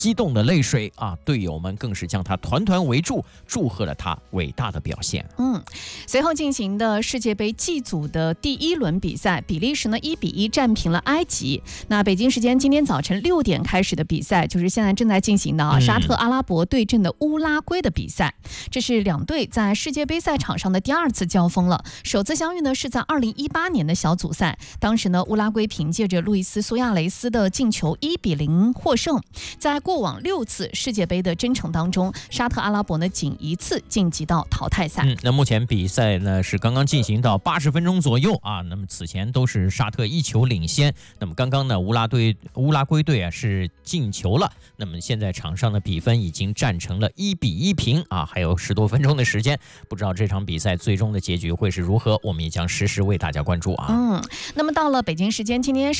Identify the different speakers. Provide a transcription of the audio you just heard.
Speaker 1: 激动的泪水啊，队友们更是将他团团围住，祝贺了他伟大的表现。
Speaker 2: 随后进行的世界杯 G 组的第1轮比赛，比利时呢1-1战平了埃及。那北京时间今天早晨6点开始的比赛，就是现在正在进行的沙特阿拉伯对阵的乌拉圭的比赛。这是两队在世界杯赛场上的第2次交锋了。首次相遇呢是在2018年的小组赛，当时呢乌拉圭凭借着路易斯·苏亚雷斯的进球1-0获胜。在过往6次世界杯的征程当中，沙特阿拉伯呢仅1次晋级到淘汰赛。
Speaker 1: 那目前比赛呢是刚刚进行到80分钟左右啊，那么此前都是沙特1球领先，那么刚刚呢乌拉圭队是进球了，那么现在场上的比分已经战成了1-1平啊，还有10多分钟的时间，不知道这场比赛最终的结局会是如何，我们也将实时为大家关注啊。
Speaker 2: 那么到了北京时间今天